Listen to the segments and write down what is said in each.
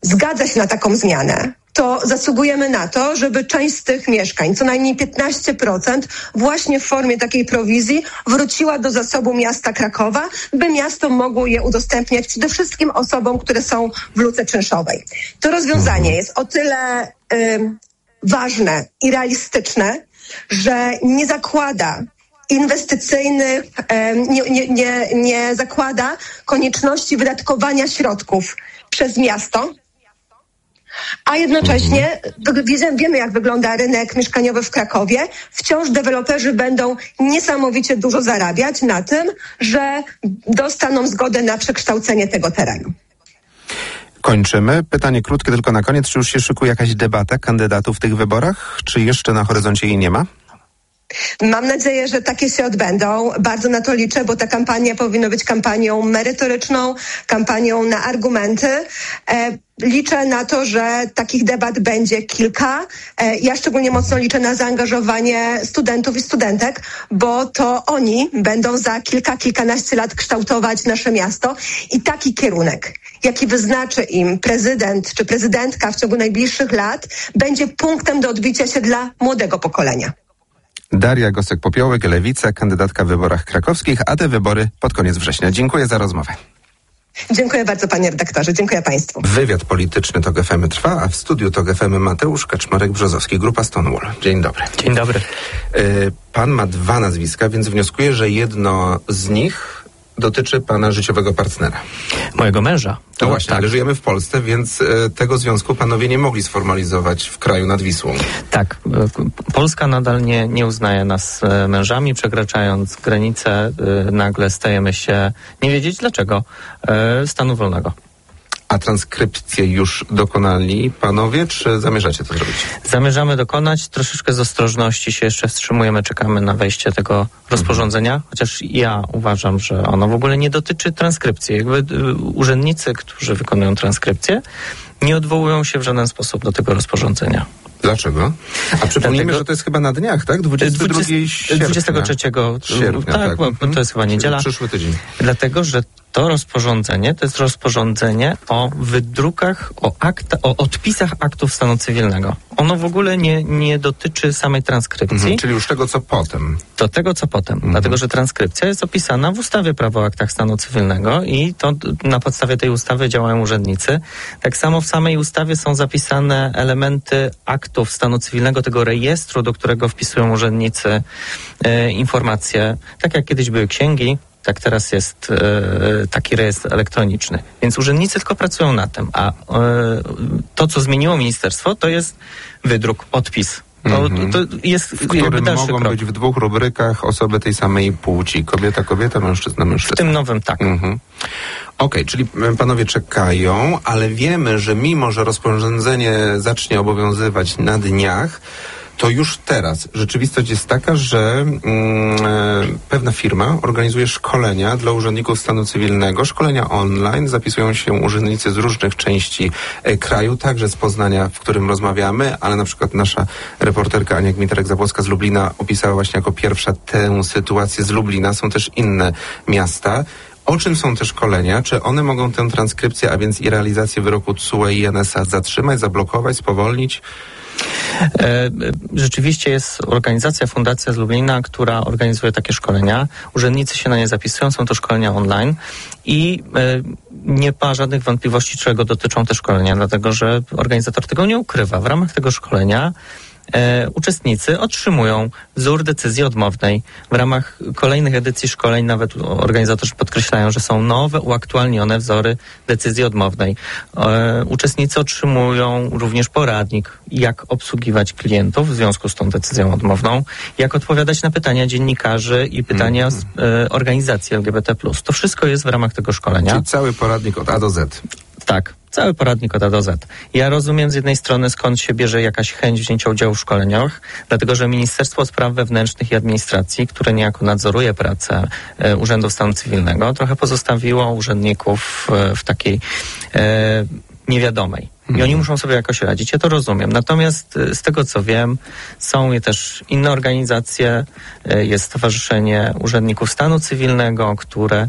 zgadza się na taką zmianę, to zasługujemy na to, żeby część z tych mieszkań, co najmniej 15%, właśnie w formie takiej prowizji wróciła do zasobu miasta Krakowa, by miasto mogło je udostępniać przede wszystkim osobom, które są w luce czynszowej. To rozwiązanie jest o tyle ważne i realistyczne, że nie zakłada inwestycyjnych, nie zakłada konieczności wydatkowania środków przez miasto, a jednocześnie wiemy, jak wygląda rynek mieszkaniowy w Krakowie. Wciąż deweloperzy będą niesamowicie dużo zarabiać na tym, że dostaną zgodę na przekształcenie tego terenu. Kończymy. Pytanie krótkie tylko na koniec. Czy już się szykuje jakaś debata kandydatów w tych wyborach? Czy jeszcze na horyzoncie jej nie ma? Mam nadzieję, że takie się odbędą. Bardzo na to liczę, bo ta kampania powinna być kampanią merytoryczną, kampanią na argumenty. Liczę na to, że takich debat będzie kilka. Ja szczególnie mocno liczę na zaangażowanie studentów i studentek, bo to oni będą za kilkanaście lat kształtować nasze miasto i taki kierunek, jaki wyznaczy im prezydent czy prezydentka w ciągu najbliższych lat, będzie punktem do odbicia się dla młodego pokolenia. Daria Gosek-Popiołek, Lewica, kandydatka w wyborach krakowskich, a te wybory pod koniec września. Dziękuję za rozmowę. Dziękuję bardzo, panie redaktorze. Dziękuję państwu. Wywiad polityczny TOK FM trwa, a w studiu TOK FM Mateusz Kaczmarek-Brzozowski, grupa Stonewall. Dzień dobry. Dzień dobry. Pan ma 2 nazwiska, więc wnioskuję, że jedno z nich dotyczy pana życiowego partnera. Mojego męża. To właśnie, tak. Ale żyjemy w Polsce, więc tego związku panowie nie mogli sformalizować w kraju nad Wisłą. Tak. Polska nadal nie uznaje nas mężami. Przekraczając granicę, nagle stajemy się, nie wiedzieć dlaczego, stanu wolnego. A transkrypcję już dokonali panowie, czy zamierzacie to zrobić? Zamierzamy dokonać. Troszeczkę z ostrożności się jeszcze wstrzymujemy, czekamy na wejście tego rozporządzenia, chociaż ja uważam, że ono w ogóle nie dotyczy transkrypcji. Jakby urzędnicy, którzy wykonują transkrypcję, nie odwołują się w żaden sposób do tego rozporządzenia. Dlaczego? A przypomnijmy, że to jest chyba na dniach, tak? 22 sierpnia. 23 sierpnia, tak. Bo to jest chyba niedziela. Przyszły tydzień. Dlatego, że to rozporządzenie to jest rozporządzenie o wydrukach, o odpisach aktów stanu cywilnego. Ono w ogóle nie dotyczy samej transkrypcji. Czyli już tego, co potem. Do tego, co potem. Dlatego, że transkrypcja jest opisana w ustawie Prawo o aktach stanu cywilnego i to na podstawie tej ustawy działają urzędnicy. Tak samo w samej ustawie są zapisane elementy aktów stanu cywilnego, tego rejestru, do którego wpisują urzędnicy informacje. Tak jak kiedyś były księgi, tak teraz jest taki rejestr elektroniczny. Więc urzędnicy tylko pracują na tym, a to, co zmieniło ministerstwo, to jest wydruk, odpis. To jest w którym mogą być w 2 rubrykach osoby tej samej płci. Kobieta, mężczyzna. W tym nowym tak. Okej, czyli panowie czekają, ale wiemy, że mimo, że rozporządzenie zacznie obowiązywać na dniach, to już teraz rzeczywistość jest taka, że pewna firma organizuje szkolenia dla urzędników stanu cywilnego, szkolenia online, zapisują się urzędnicy z różnych części kraju, także z Poznania, w którym rozmawiamy, ale na przykład nasza reporterka Ania Gmiterek-Zabłocka z Lublina opisała właśnie jako pierwsza tę sytuację z Lublina. Są też inne miasta. O czym są te szkolenia? Czy one mogą tę transkrypcję, a więc i realizację wyroku TSUE i NSA zatrzymać, zablokować, spowolnić? Rzeczywiście jest organizacja, fundacja z Lublina, która organizuje takie szkolenia. Urzędnicy się na nie zapisują, są to szkolenia online i nie ma żadnych wątpliwości, czego dotyczą te szkolenia, dlatego że organizator tego nie ukrywa. W ramach tego szkolenia uczestnicy otrzymują wzór decyzji odmownej. W ramach kolejnych edycji szkoleń nawet organizatorzy podkreślają, że są nowe, uaktualnione wzory decyzji odmownej. Uczestnicy otrzymują również poradnik, jak obsługiwać klientów w związku z tą decyzją odmowną, jak odpowiadać na pytania dziennikarzy i pytania z organizacji LGBT+. To wszystko jest w ramach tego szkolenia. Czyli cały poradnik od A do Z. Tak. Cały poradnik od A do Z. Ja rozumiem z jednej strony, skąd się bierze jakaś chęć wzięcia udziału w szkoleniach, dlatego że Ministerstwo Spraw Wewnętrznych i Administracji, które niejako nadzoruje pracę Urzędu Stanu Cywilnego, trochę pozostawiło urzędników w takiej niewiadomej. I oni muszą sobie jakoś radzić. Ja to rozumiem. Natomiast z tego, co wiem, są też inne organizacje. Jest Stowarzyszenie Urzędników Stanu Cywilnego, które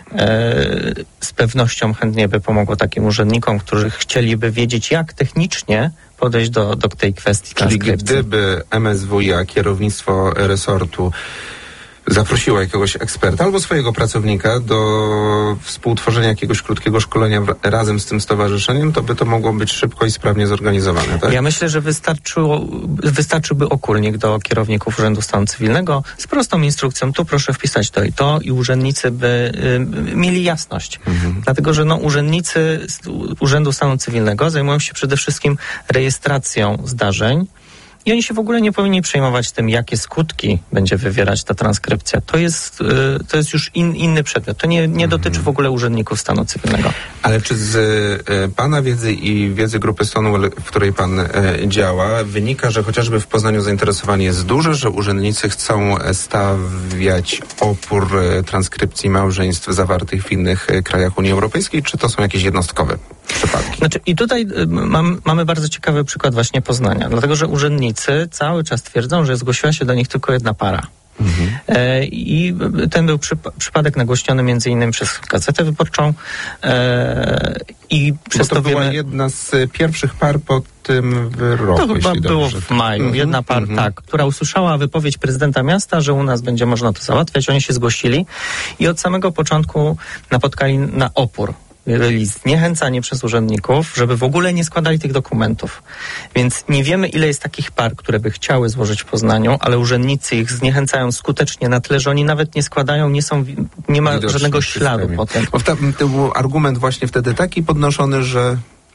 z pewnością chętnie by pomogło takim urzędnikom, którzy chcieliby wiedzieć, jak technicznie podejść do tej kwestii transkrypcji. Czyli gdyby MSWiA, kierownictwo resortu, zaprosiła jakiegoś eksperta albo swojego pracownika do współtworzenia jakiegoś krótkiego szkolenia razem z tym stowarzyszeniem, to by to mogło być szybko i sprawnie zorganizowane, tak? Ja myślę, że wystarczyłby okólnik do kierowników Urzędu Stanu Cywilnego z prostą instrukcją, tu proszę wpisać to i urzędnicy by mieli jasność. Dlatego, że urzędnicy Urzędu Stanu Cywilnego zajmują się przede wszystkim rejestracją zdarzeń, i oni się w ogóle nie powinni przejmować tym, jakie skutki będzie wywierać ta transkrypcja. To jest już inny przedmiot. To nie dotyczy w ogóle urzędników stanu cywilnego. Ale czy z pana wiedzy i wiedzy grupy Stonewall, w której pan działa, wynika, że chociażby w Poznaniu zainteresowanie jest duże, że urzędnicy chcą stawiać opór transkrypcji małżeństw zawartych w innych krajach Unii Europejskiej, czy to są jakieś jednostkowe przypadki? Znaczy, i tutaj mamy bardzo ciekawy przykład właśnie Poznania, dlatego że urzędnicy cały czas twierdzą, że zgłosiła się do nich tylko jedna para. I ten był przypadek nagłośniony między innymi przez Gazetę Wyborczą i przez to była jedna z pierwszych par po tym wyroku. To chyba było w maju. Jedna par, która usłyszała wypowiedź prezydenta miasta, że u nas będzie można to załatwiać. Oni się zgłosili i od samego początku napotkali na opór. Byli zniechęcani przez urzędników, żeby w ogóle nie składali tych dokumentów. Więc nie wiemy, ile jest takich par, które by chciały złożyć w Poznaniu, ale urzędnicy ich zniechęcają skutecznie na tyle, że oni nawet nie składają, nie ma żadnego śladu potem. To był argument właśnie wtedy taki podnoszony, że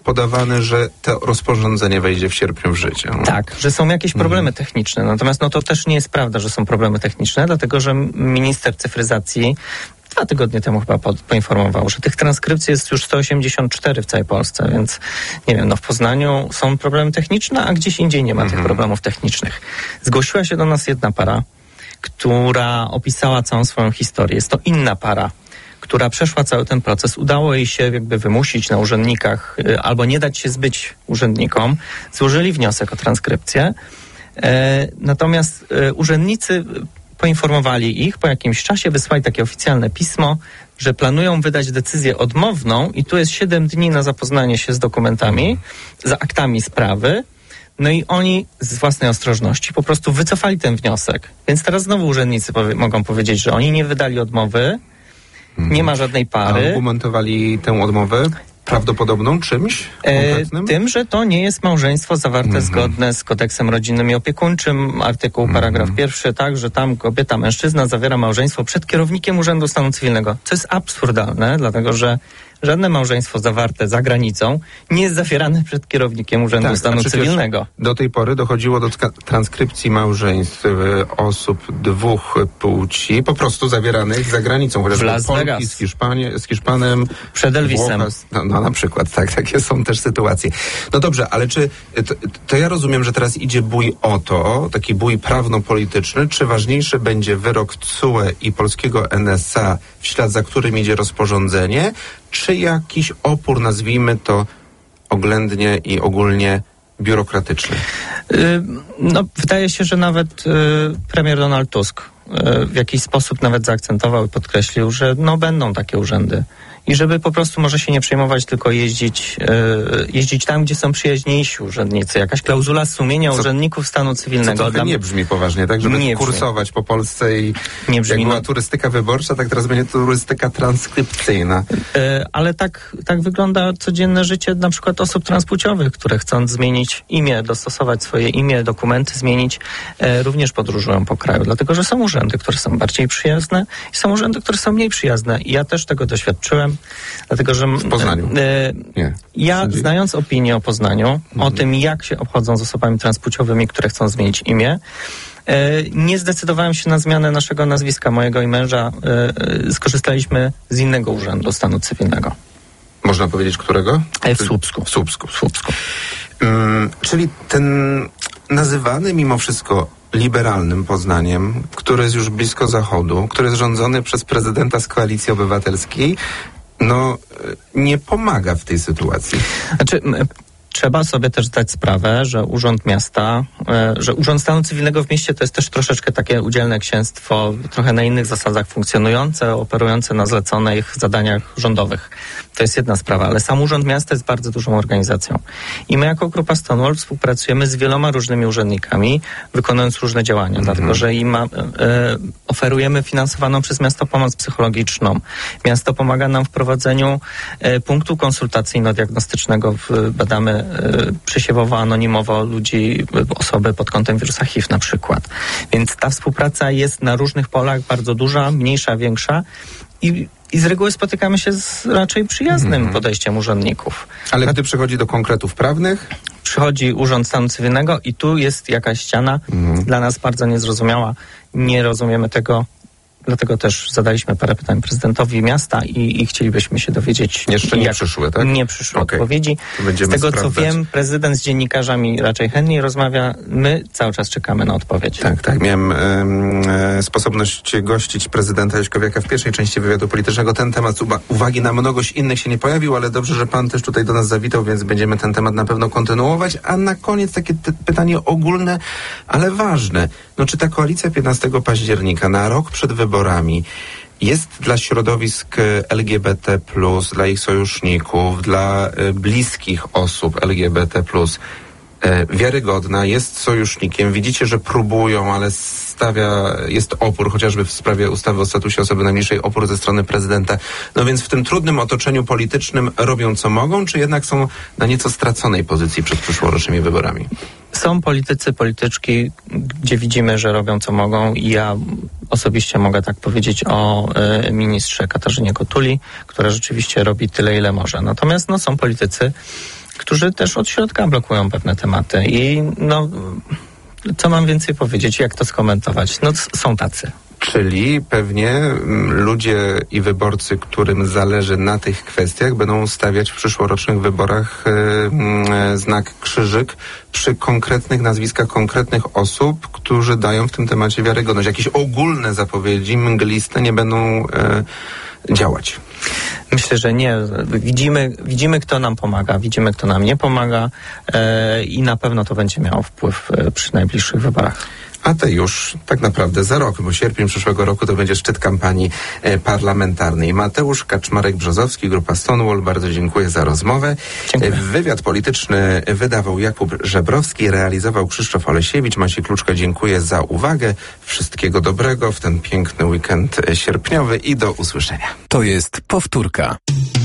to rozporządzenie wejdzie w sierpniu w życie. Tak, że są jakieś problemy techniczne. Natomiast to też nie jest prawda, że są problemy techniczne, dlatego że minister cyfryzacji 2 tygodnie temu chyba poinformował, że tych transkrypcji jest już 184 w całej Polsce, więc nie wiem, w Poznaniu są problemy techniczne, a gdzieś indziej nie ma tych problemów technicznych. Zgłosiła się do nas jedna para, która opisała całą swoją historię. Jest to inna para, która przeszła cały ten proces. Udało jej się jakby wymusić na urzędnikach albo nie dać się zbyć urzędnikom. Złożyli wniosek o transkrypcję. Natomiast urzędnicy poinformowali ich, po jakimś czasie wysłali takie oficjalne pismo, że planują wydać decyzję odmowną i tu jest 7 dni na zapoznanie się z dokumentami, z aktami sprawy. No i oni z własnej ostrożności po prostu wycofali ten wniosek. Więc teraz znowu urzędnicy mogą powiedzieć, że oni nie wydali odmowy, nie ma żadnej pary. A argumentowali tę odmowę prawdopodobną czymś konkretnym? Tym, że to nie jest małżeństwo zawarte zgodne z kodeksem rodzinnym i opiekuńczym, artykuł paragraf 1, tak, że tam kobieta, mężczyzna zawiera małżeństwo przed kierownikiem Urzędu Stanu Cywilnego. Co jest absurdalne, dlatego że żadne małżeństwo zawarte za granicą nie jest zawierane przed kierownikiem Urzędu Stanu Cywilnego. Do tej pory dochodziło do transkrypcji małżeństw osób 2 płci, po prostu zawieranych za granicą. Chociażby Polki z Hiszpanem. Przed Elvisem. No na przykład, tak, takie są też sytuacje. No dobrze, ale czy to ja rozumiem, że teraz idzie bój o to, taki bój prawno-polityczny, czy ważniejszy będzie wyrok TSUE i polskiego NSA, w ślad za którym idzie rozporządzenie, czy jakiś opór, nazwijmy to oględnie i ogólnie biurokratyczny? Wydaje się, że nawet premier Donald Tusk w jakiś sposób nawet zaakcentował i podkreślił, że będą takie urzędy. I żeby po prostu może się nie przejmować, tylko jeździć tam, gdzie są przyjaźniejsi urzędnicy. Jakaś klauzula sumienia urzędników stanu cywilnego. To nie brzmi poważnie, tak? Żeby kursować po Polsce i nie brzmi, jak była turystyka wyborcza, tak teraz będzie turystyka transkrypcyjna. Ale tak wygląda codzienne życie na przykład osób transpłciowych, które chcąc zmienić imię, dostosować swoje imię, dokumenty zmienić, również podróżują po kraju. Dlatego, że są urzędy, które są bardziej przyjazne i są urzędy, które są mniej przyjazne. I ja też tego doświadczyłem. Dlatego, że w Poznaniu. Znając opinię o Poznaniu, o tym, jak się obchodzą z osobami transpłciowymi, które chcą zmienić imię, nie zdecydowałem się na zmianę naszego nazwiska, mojego i męża. Skorzystaliśmy z innego urzędu stanu cywilnego. Można powiedzieć, którego? W Słupsku. W Słupsku. Czyli ten nazywany mimo wszystko liberalnym Poznaniem, który jest już blisko Zachodu, który jest rządzony przez prezydenta z Koalicji Obywatelskiej, nie pomaga w tej sytuacji. Znaczy, trzeba sobie też zdać sprawę, że Urząd Miasta, że Urząd Stanu Cywilnego w mieście to jest też troszeczkę takie udzielne księstwo, trochę na innych zasadach funkcjonujące, operujące na zleconych zadaniach rządowych. To jest jedna sprawa, ale sam Urząd Miasta jest bardzo dużą organizacją. I my jako Grupa Stonewall współpracujemy z wieloma różnymi urzędnikami, wykonując różne działania, dlatego że im oferujemy finansowaną przez miasto pomoc psychologiczną. Miasto pomaga nam w prowadzeniu punktu konsultacyjno-diagnostycznego. Badamy przesiewowo, anonimowo ludzi, osoby pod kątem wirusa HIV na przykład. Więc ta współpraca jest na różnych polach bardzo duża, mniejsza, większa i z reguły spotykamy się z raczej przyjaznym podejściem urzędników. Ale gdy przychodzi do konkretów prawnych? Przychodzi Urząd Stanu Cywilnego i tu jest jakaś ściana dla nas bardzo niezrozumiała. Nie rozumiemy tego. Dlatego też zadaliśmy parę pytań prezydentowi miasta i chcielibyśmy się dowiedzieć. Jeszcze nie przyszły, tak? Nie przyszły odpowiedzi. Z tego co wiem, prezydent z dziennikarzami raczej chętnie rozmawia. My cały czas czekamy na odpowiedź. Tak. Miałem sposobność gościć prezydenta Jaśkowiaka w pierwszej części wywiadu politycznego. Ten temat uwagi na mnogość innych się nie pojawił, ale dobrze, że pan też tutaj do nas zawitał, więc będziemy ten temat na pewno kontynuować. A na koniec takie pytanie ogólne, ale ważne. Czy ta koalicja 15 października na rok przed wyborami jest dla środowisk LGBT+, dla ich sojuszników, dla bliskich osób LGBT+, wiarygodna, jest sojusznikiem? Widzicie, że próbują, ale jest opór, chociażby w sprawie ustawy o statusie osoby najmniejszej, opór ze strony prezydenta. Więc w tym trudnym otoczeniu politycznym robią co mogą, czy jednak są na nieco straconej pozycji przed przyszłorocznymi wyborami? Są politycy, polityczki, gdzie widzimy, że robią co mogą i ja osobiście mogę tak powiedzieć o ministrze Katarzynie Kotuli, która rzeczywiście robi tyle, ile może. Natomiast są politycy, którzy też od środka blokują pewne tematy i co mam więcej powiedzieć, jak to skomentować? Są tacy. Czyli pewnie ludzie i wyborcy, którym zależy na tych kwestiach, będą stawiać w przyszłorocznych wyborach znak krzyżyk przy konkretnych nazwiskach konkretnych osób, którzy dają w tym temacie wiarygodność. Jakieś ogólne zapowiedzi, mgliste nie będą działać. Myślę, że nie. Widzimy, kto nam pomaga, widzimy, kto nam nie pomaga i na pewno to będzie miało wpływ przy najbliższych wyborach. A te już tak naprawdę za rok, bo sierpień przyszłego roku to będzie szczyt kampanii parlamentarnej. Mateusz Kaczmarek-Brzozowski, Grupa Stonewall, bardzo dziękuję za rozmowę. Dziękuję. Wywiad polityczny wydawał Jakub Żebrowski, realizował Krzysztof Olesiewicz. Maciej Kluczka, dziękuję za uwagę. Wszystkiego dobrego w ten piękny weekend sierpniowy i do usłyszenia. To jest powtórka.